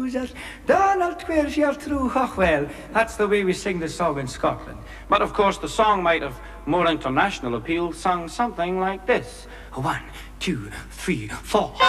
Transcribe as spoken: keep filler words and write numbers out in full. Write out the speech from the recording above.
Losers. Donald Quair's your true Hochwell. That's the way we sing the song in Scotland. But of course the song might have more international appeal, sung something like this. One, two, three, four.